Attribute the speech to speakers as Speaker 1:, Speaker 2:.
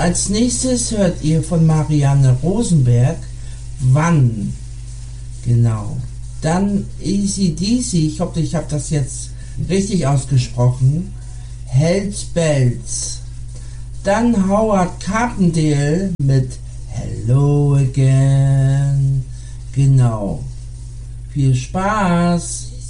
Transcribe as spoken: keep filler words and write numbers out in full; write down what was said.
Speaker 1: als nächstes hört ihr von Marianne Rosenberg Wann. Genau. Dann A C D C, ich hoffe, ich habe das jetzt richtig ausgesprochen. Hells Bells. Dann Howard Carpendale mit Hello Again. Genau. Viel Spaß.